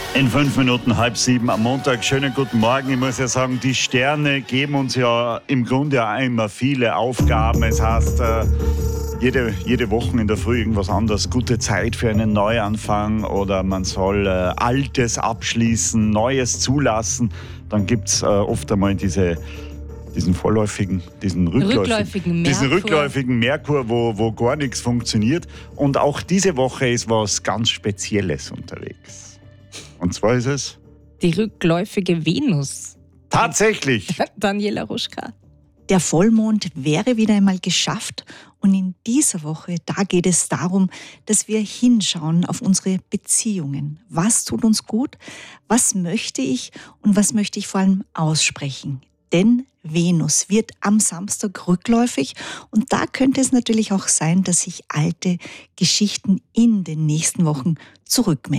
In 5 Minuten 6:30 am Montag. Schönen guten Morgen. Ich muss ja sagen, die Sterne geben uns ja im Grunde auch immer viele Aufgaben. Es heißt, jede Woche in der Früh irgendwas anderes. Gute Zeit für einen Neuanfang oder man soll Altes abschließen, Neues zulassen. Dann gibt es oft einmal diesen rückläufigen Merkur, wo gar nichts funktioniert. Und auch diese Woche ist was ganz Spezielles unterwegs. Und zwar ist es die rückläufige Venus. Tatsächlich! Daniela Ruschka. Der Vollmond wäre wieder einmal geschafft und in dieser Woche, da geht es darum, dass wir hinschauen auf unsere Beziehungen. Was tut uns gut? Was möchte ich und was möchte ich vor allem aussprechen? Denn Venus wird am Samstag rückläufig und da könnte es natürlich auch sein, dass sich alte Geschichten in den nächsten Wochen zurückmelden.